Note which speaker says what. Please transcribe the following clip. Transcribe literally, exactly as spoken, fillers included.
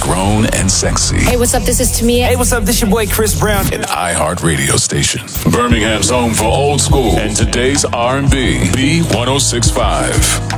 Speaker 1: grown and sexy.
Speaker 2: Hey, what's up? This is Tamia.
Speaker 3: Hey, what's up? This your boy Chris Brown.
Speaker 1: An iHeart radio station. Birmingham's home for old school and today's R and B. B one oh six point five.